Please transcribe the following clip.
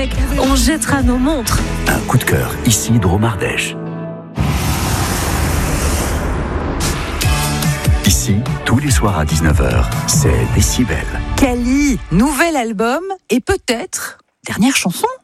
On jettera nos montres. Un coup de cœur, ici Dromardèche. Ici, tous les soirs à 19h, c'est Décibel. Cali, nouvel album et peut-être dernière chanson.